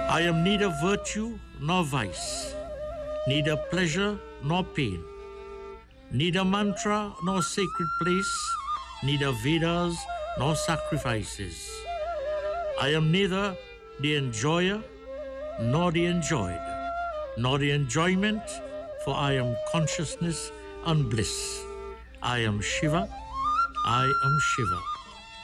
I am neither virtue nor vice, neither pleasure nor pain, neither mantra nor sacred place, neither Vedas nor sacrifices. I am neither the enjoyer nor the enjoyed, nor the enjoyment, for I am consciousness and bliss. I am Shiva, I am Shiva.